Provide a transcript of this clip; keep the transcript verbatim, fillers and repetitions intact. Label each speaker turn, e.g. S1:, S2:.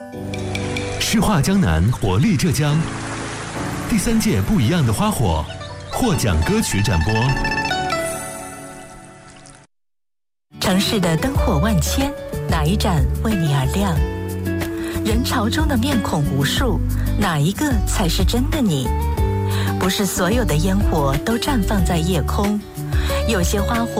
S1: 诗画江南，活力浙江。第三届不一样的花火获奖歌曲展播。
S2: 城市的灯火万千，哪一盏为你而亮？人潮中的面孔无数，哪一个才是真的你？不是所有的烟火都绽放在夜空，有些花火